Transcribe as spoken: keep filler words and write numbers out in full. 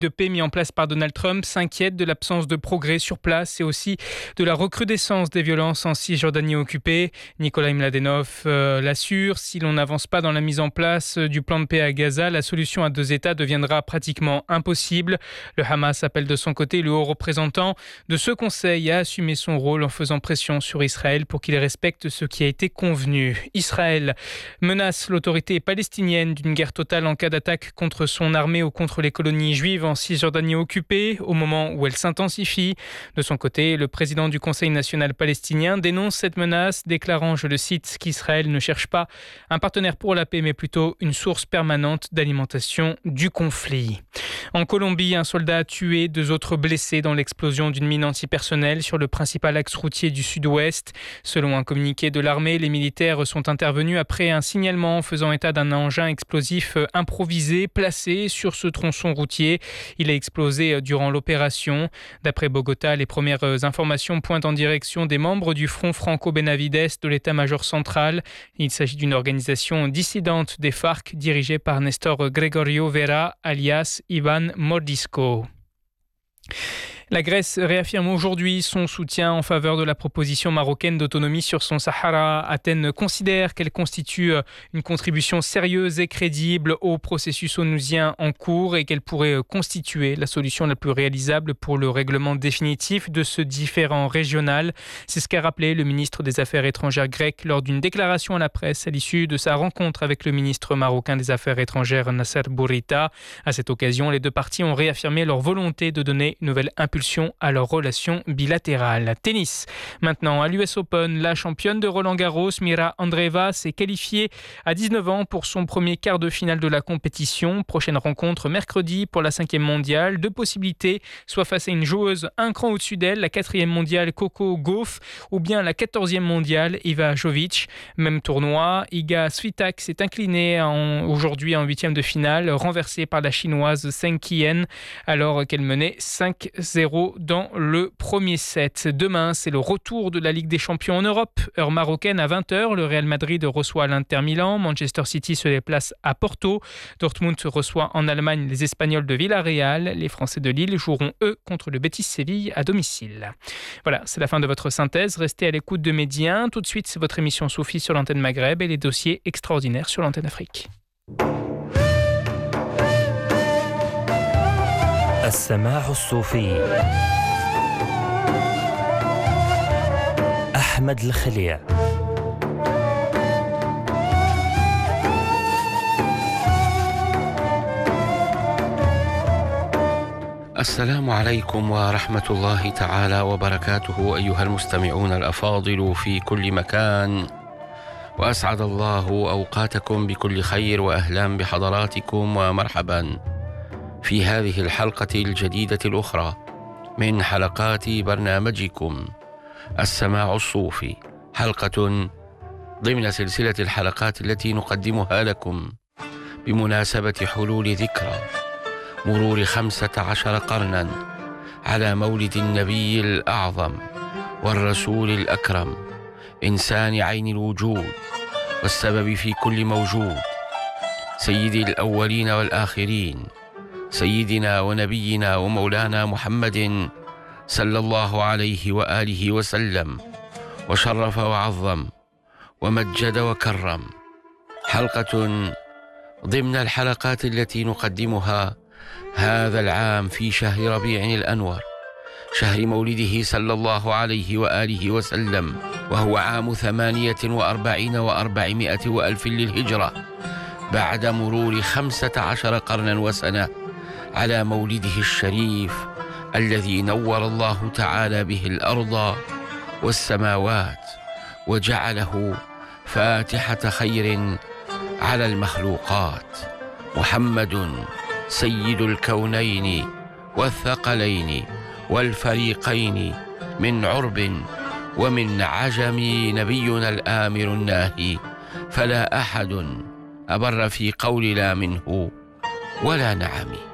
de paix mis en place par Donald Trump s'inquiète de l'absence de progrès sur place et aussi de la recrudescence des violences en Cisjordanie occupée. Nikolai Mladenov euh, l'assure, si l'on n'avance pas dans la mise en place du plan de paix à Gaza, la solution à deux États deviendra pratiquement impossible. Le Hamas appelle de son côté le haut représentant de ce conseil à assumer son rôle en faisant pression sur Israël pour qu'il respecte ce qui a été convenu. Israël menace l'autorité palestinienne d'une guerre totale en cas d'attaque contre son armée ou contre les colonies juives en Cisjordanie occupée, au moment où elle s'intensifie. De son côté, le président du Conseil national palestinien dénonce cette menace, déclarant, je le cite, qu'Israël ne cherche pas un partenaire pour la paix, mais plutôt une source permanente d'alimentation du conflit. En Colombie, un soldat tué, deux autres blessés dans l'explosion d'une mine antipersonnelle sur le principal axe routier du sud-ouest. Selon un communiqué de l'armée, les militaires sont intervenus après un signalement faisant état d'un engin explosif improvisé placé sur ce tronçon routier. Il a explosé durant l'opération. D'après Bogota, les premières informations pointent en direction des membres du Front Franco-Benavides de l'état-major central. Il s'agit d'une organisation dissidente des FARC dirigée par Nestor Gregorio Vera, alias Ivan Mordisco. La Grèce réaffirme aujourd'hui son soutien en faveur de la proposition marocaine d'autonomie sur son Sahara. Athènes considère qu'elle constitue une contribution sérieuse et crédible au processus onusien en cours et qu'elle pourrait constituer la solution la plus réalisable pour le règlement définitif de ce différend régional. C'est ce qu'a rappelé le ministre des Affaires étrangères grec lors d'une déclaration à la presse à l'issue de sa rencontre avec le ministre marocain des Affaires étrangères Nasser Bourita. À cette occasion, les deux parties ont réaffirmé leur volonté de donner une nouvelle impulsion à leurs relations bilatérales. Tennis. Maintenant, à l'U S Open, la championne de Roland-Garros, Mira Andreeva, s'est qualifiée à dix-neuf ans pour son premier quart de finale de la compétition. Prochaine rencontre mercredi pour la cinquième mondiale. Deux possibilités, soit face à une joueuse un cran au-dessus d'elle, la quatrième mondiale Coco Gauff, ou bien la quatorzième mondiale Iva Jovic. Même tournoi, Iga Swiatek s'est inclinée en, aujourd'hui en huitième de finale, renversée par la chinoise Zheng Qian, alors qu'elle menait cinq zéro dans le premier set. Demain, c'est le retour de la Ligue des Champions en Europe. Heure marocaine à vingt heures, le Real Madrid reçoit l'Inter Milan. Manchester City se déplace à Porto. Dortmund reçoit en Allemagne les Espagnols de Villarreal. Les Français de Lille joueront, eux, contre le Betis Séville à domicile. Voilà, c'est la fin de votre synthèse. Restez à l'écoute de Médien. Tout de suite, c'est votre émission Soufi sur l'antenne Maghreb et les dossiers extraordinaires sur l'antenne Afrique. السماع الصوفي أحمد الخليع. السلام عليكم ورحمة الله تعالى وبركاته أيها المستمعون الأفاضل في كل مكان، وأسعد الله أوقاتكم بكل خير وأهلا بحضراتكم ومرحبا في هذه الحلقة الجديدة الأخرى من حلقات برنامجكم السماع الصوفي، حلقة ضمن سلسلة الحلقات التي نقدمها لكم بمناسبة حلول ذكرى مرور خمسة عشر قرنا على مولد النبي الأعظم والرسول الأكرم، إنسان عين الوجود والسبب في كل موجود، سيد الأولين والآخرين، سيدنا ونبينا ومولانا محمد صلى الله عليه وآله وسلم، وشرف وعظم ومجد وكرم. حلقة ضمن الحلقات التي نقدمها هذا العام في شهر ربيع الأنور، شهر مولده صلى الله عليه وآله وسلم، وهو عام ثمانية وأربعين وأربعمائة وألف للهجرة، بعد مرور خمسة عشر قرنا وسنة على مولده الشريف الذي نور الله تعالى به الأرض والسماوات، وجعله فاتحة خير على المخلوقات. محمد سيد الكونين والثقلين والفريقين، من عرب ومن عجم، نبينا الآمر الناهي، فلا أحد أبر في قول لا منه ولا نعم.